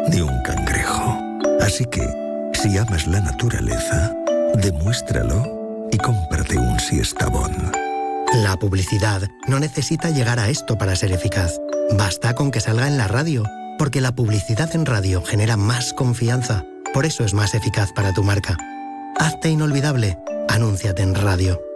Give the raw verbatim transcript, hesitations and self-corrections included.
ni un cangrejo. Así que, si amas la naturaleza, demuéstralo y cómprate un Siestabón. La publicidad no necesita llegar a esto para ser eficaz. Basta con que salga en la radio, porque la publicidad en radio genera más confianza. Por eso es más eficaz para tu marca. Hazte inolvidable. Anúnciate en radio.